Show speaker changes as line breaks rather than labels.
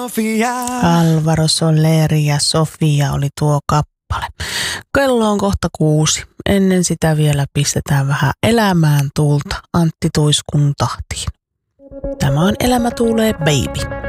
Sofia.
Alvaro Soleri ja Sofia oli tuo kappale. Kello on kohta 6. Ennen sitä vielä pistetään vähän elämään tuulta Antti Tuiskun tahtiin. Tämä on Elämä tuulee, baby.